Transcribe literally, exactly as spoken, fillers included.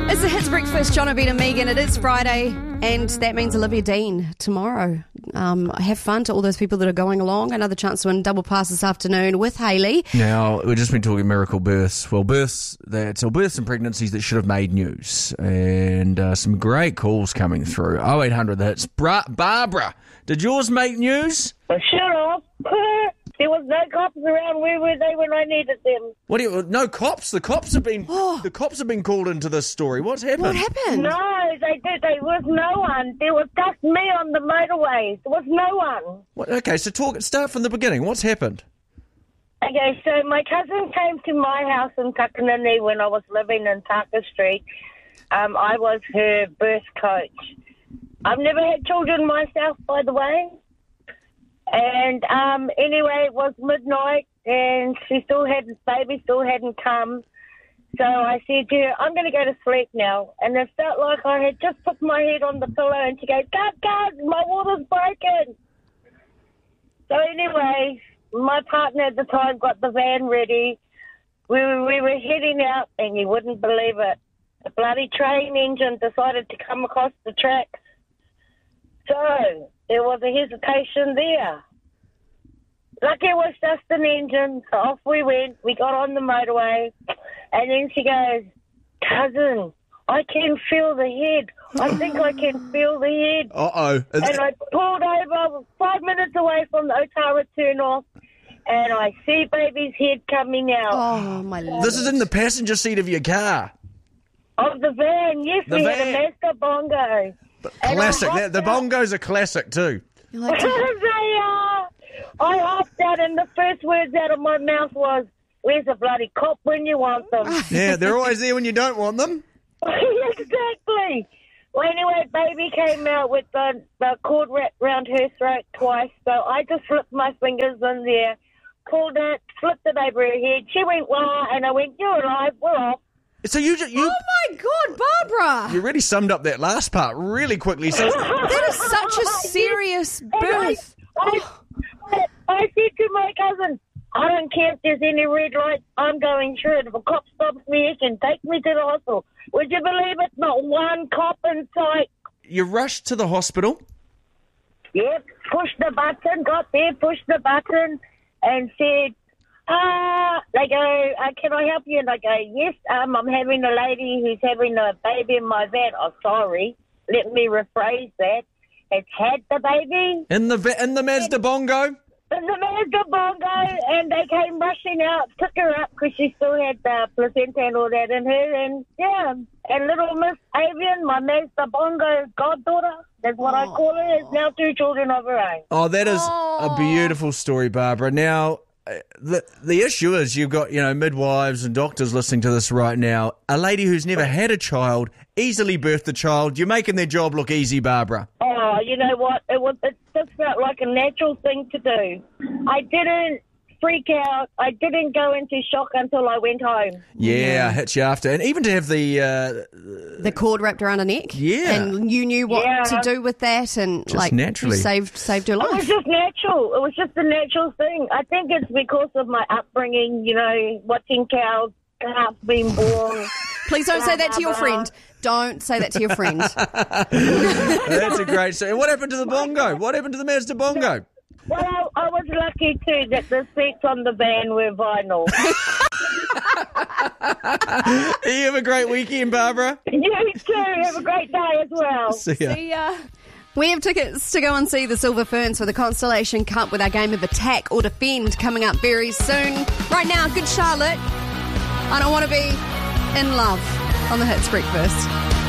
It's the Hits Breakfast, John O'Beat and Megan. It is Friday, and that means Olivia Dean tomorrow. Um, have fun to all those people that are going along. Another chance to win double pass this afternoon with Hayley. Now, we've just been talking miracle births. Well, births that, or births and pregnancies that should have made news. And uh, some great calls coming through. oh eight hundred, that's Bra- Barbara. Did yours make news? Well, shut up. There was no cops around. Where were they when I needed them? What do you, no cops? The cops have been Oh. the cops have been called into this story. What's happened? What happened? No, they did. There was no one. There was just me on the motorways. There was no one. What, okay, so talk. Start from the beginning. What's happened? Okay, so my cousin came to my house in Takanini when I was living in Taka Street. Um, I was her birth coach. I've never had children myself, by the way. And um, anyway, it was midnight, and she still hadn't, baby still hadn't come. So I said to her, I'm going to go to sleep now. And it felt like I had just put my head on the pillow, and she goes, God, God, my water's broken. So anyway, my partner at the time got the van ready. We were, we were heading out, and you wouldn't believe it. The bloody train engine decided to come across the tracks. So there was a hesitation there. Lucky it was just an engine, so off we went. We got on the motorway, and then she goes, cousin, I can feel the head. I think I can feel the head. Uh-oh. And I pulled over five minutes away from the Otara turn-off, and I see baby's head coming out. Oh, my Lord. This is in the passenger seat of your car. Of the van, yes, The we van. had a Mazda Bongo. And Classic. I The, the hopped out. bongos are classic too. You're like, They are. I hopped out, and the first words out of my mouth was, where's the bloody cop when you want them? Yeah, they're always there when you don't want them. Exactly. Well, anyway, baby came out with the, the cord wrapped around her throat twice, so I just slipped my fingers in there, pulled it, flipped it over her head. She went, wah, and I went, you're alive, we're off. So you just, you oh, my God, Barbara. you really summed up that last part really quickly. So That is such a serious And I, birth. I, I, I said to my cousin, I don't care if there's any red lights, I'm going through it. If a cop stops me, he can take me to the hospital. Would you believe it? Not one cop in sight. you rushed to the hospital. Yep, pushed the button, got there, pushed the button, and said, ah, they go, uh, can I help you? And I go, yes, um, I'm having a lady who's having a baby in my van. Oh, sorry, let me rephrase that. Has had the baby In the va- in the Mazda Bongo. in the Mazda Bongo, and they came rushing out, took her up because she still had the placenta and all that in her, and yeah, and little Miss Avian, my Mazda Bongo goddaughter, that's what I call her, has now two children of her own. Oh, that is Oh. a beautiful story, Barbara. Now, uh, the the issue is you've got, you know, midwives and doctors listening to this right now. A lady who's never had a child, easily birthed a child. You're making their job look easy, Barbara. Oh, you know what? It was. It just felt like a natural thing to do. I didn't freak out. I didn't go into shock until I went home. Yeah, hit you after. And even to have the... Uh, The cord wrapped around her neck. Yeah. And you knew what Yeah. to do with that, and Just like naturally. you saved saved her It was life. just natural. It was just a natural thing. I think it's because of my upbringing, you know, watching cows, calves being born. Please don't say that to your friend. Don't say that to your friend. that's a great story. And what happened to the Bongo? What happened to the Mazda Bongo? Well, I, I was lucky too that the seats on the van were vinyl. You have a great weekend, Barbara. You too. Have a great day as well. See ya. See ya. We have tickets to go and see the Silver Ferns for the Constellation Cup with our game of Attack or Defend coming up very soon. Right now, Good Charlotte. I don't want to be in love on the Hits Breakfast.